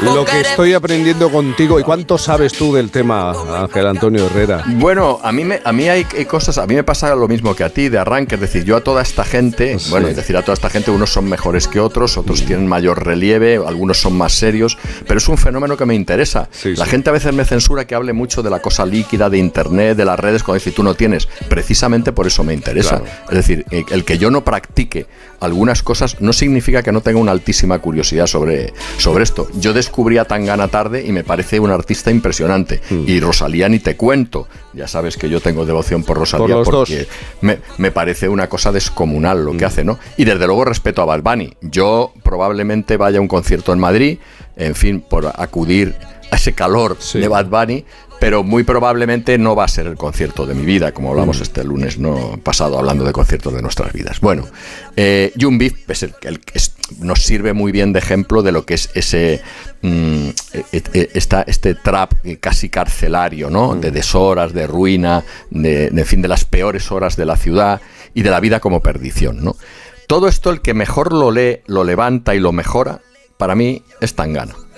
lo que estoy aprendiendo contigo. ¿Y cuánto sabes tú del tema, Ángel Antonio Herrera? Bueno, a mí hay cosas, a mí me pasa lo mismo que a ti de arranque, es decir, yo a toda esta gente, Sí. bueno, es decir, a toda esta gente unos son mejores que otros tienen mayor relieve, algunos son más serios, pero es un fenómeno que me interesa. Sí, La sí. gente a veces me censura que hable mucho de la cosa líquida, de internet, de las redes, cuando dice tú no tienes, precisamente por eso me interesa. Claro. Es decir, el que yo no practique algunas cosas no significa que no tenga una altísima curiosidad sobre esto. Yo descubrí a Tangana tarde y me parece un artista impresionante. Y Rosalía ni te cuento. Ya sabes que yo tengo devoción por Rosalía Por los porque me parece una cosa descomunal lo que hace, ¿no? Y desde luego respeto a Bad Bunny. Yo probablemente vaya a un concierto en Madrid, en fin, por acudir a ese calor de Bad Bunny, pero muy probablemente no va a ser el concierto de mi vida, como hablamos este lunes pasado, hablando de conciertos de nuestras vidas. Bueno, Jung Beef es nos sirve muy bien de ejemplo de lo que es ese este trap casi carcelario, ¿no? De deshoras, de ruina, en fin, de las peores horas de la ciudad y de la vida como perdición, ¿no? Todo esto, el que mejor lo lee, lo levanta y lo mejora, para mí es Tangana.